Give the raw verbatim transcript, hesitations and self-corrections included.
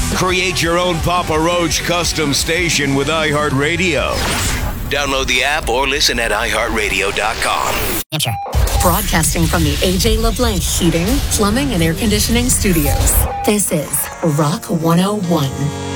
Create your own Papa Roach custom station with iHeartRadio. Download the app or listen at i heart radio dot com. Broadcasting from the A J LeBlanc Heating, Plumbing, and Air Conditioning Studios. This is Rock one oh one.